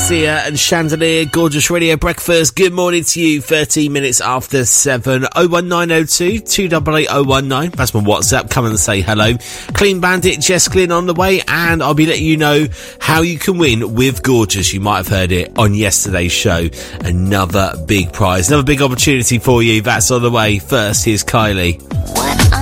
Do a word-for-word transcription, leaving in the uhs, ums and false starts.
Sia and Chandelier, Gorgeous Radio Breakfast. Good morning to you, thirteen minutes after seven. oh one nine oh two, two eight eight oh one nine. That's my WhatsApp. Come and say hello. Clean Bandit, Jess Glynn on the way, and I'll be letting you know how you can win with Gorgeous. You might have heard it on yesterday's show. Another big prize, another big opportunity for you. That's on the way. First, here's Kylie.